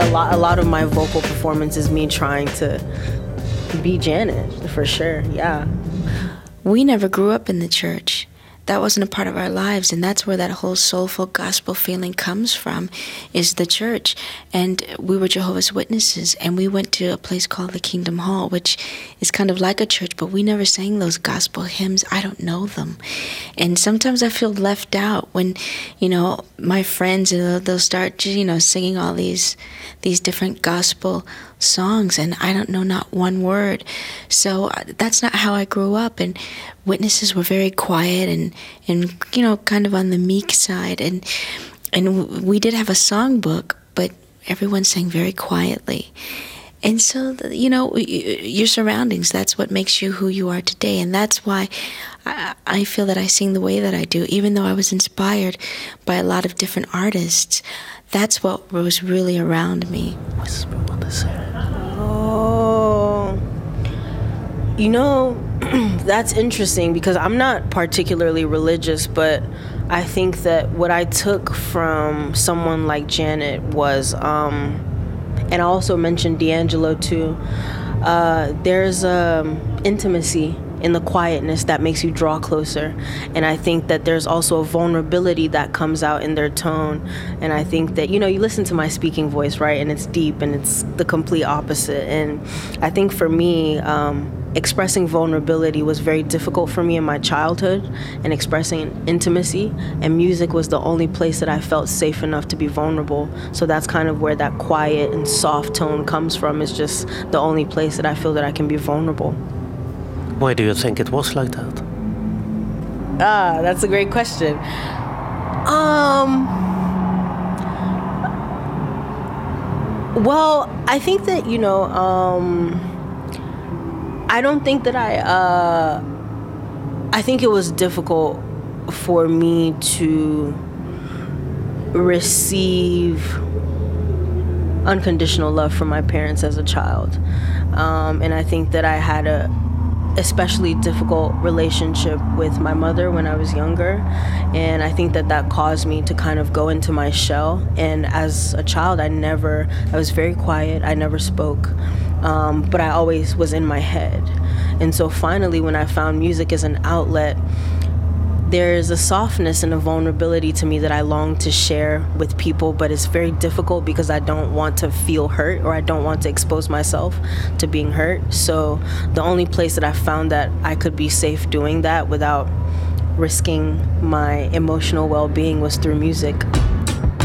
A lot of my vocal performance is me trying to be Janet, for sure, yeah. We never grew up in the church. That wasn't a part of our lives, and that's where that whole soulful gospel feeling comes from, is the church. And we were Jehovah's Witnesses, and we went to a place called the Kingdom Hall, which is kind of like a church, but we never sang those gospel hymns. I don't know them. And sometimes I feel left out when, my friends, they'll start, singing all these different gospel songs, and I don't know not one word. So that's not how I grew up, and Witnesses were very quiet and kind of on the meek side, and we did have a songbook, but everyone sang very quietly. And so, your surroundings, that's what makes you who you are today, and that's why I feel that I sing the way that I do, even though I was inspired by a lot of different artists. That's what was really around me. Whisper what they say. That's interesting because I'm not particularly religious, but I think that what I took from someone like Janet was, and I also mentioned D'Angelo too, there's intimacy in the quietness that makes you draw closer. And I think that there's also a vulnerability that comes out in their tone. And I think that, you listen to my speaking voice, right? And it's deep and it's the complete opposite. And I think for me, expressing vulnerability was very difficult for me in my childhood, and expressing intimacy, and music was the only place that I felt safe enough to be vulnerable. So that's kind of where that quiet and soft tone comes from. It's just the only place that I feel that I can be vulnerable. Why do you think it was like that? That's a great question. Well, I think that, I don't think that I think it was difficult for me to receive unconditional love from my parents as a child. And I think that I had a especially difficult relationship with my mother when I was younger, and I think that caused me to kind of go into my shell. And as a child, I was very quiet, I never spoke, but I always was in my head. And so finally, when I found music as an outlet, there's a softness and a vulnerability to me that I long to share with people, but it's very difficult because I don't want to feel hurt, or I don't want to expose myself to being hurt. So the only place that I found that I could be safe doing that without risking my emotional well-being was through music.